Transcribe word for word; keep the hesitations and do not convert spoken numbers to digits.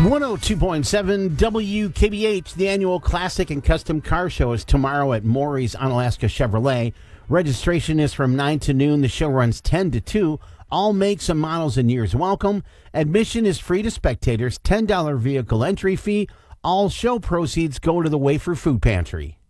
one oh two point seven W K B H, the annual Classic and Custom Car Show is tomorrow at Maury's Onalaska Chevrolet. Registration is from nine to noon. The show runs ten to two. All makes and models and years welcome. Admission is free to spectators, ten dollars vehicle entry fee. All show proceeds go to the Wafer Food Pantry.